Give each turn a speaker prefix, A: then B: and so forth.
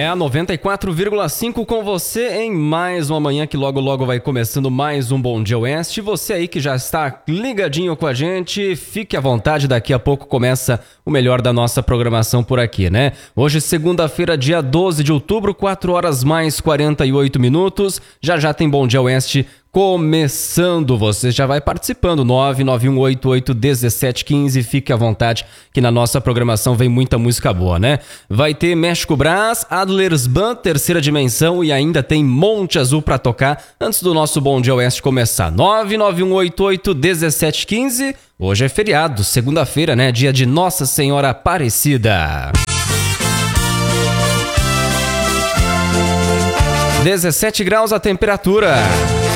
A: a 94,5 com você em mais uma manhã que logo logo vai começando mais um Bom Dia Oeste. Você aí que já está ligadinho com a gente, fique à vontade, daqui a pouco começa o melhor da nossa programação por aqui, né? Hoje, segunda-feira, dia 12 de outubro, 4 horas mais 48 minutos. Já tem Bom Dia Oeste começando, você já vai participando, 991881715, fique à vontade que na nossa programação vem muita música boa, né? Vai ter México Brás, Adler's Band, Terceira Dimensão e ainda tem Monte Azul pra tocar antes do nosso Bom Dia Oeste começar, 991881715, hoje é feriado, segunda-feira, né? Dia de Nossa Senhora Aparecida. 17 graus a temperatura.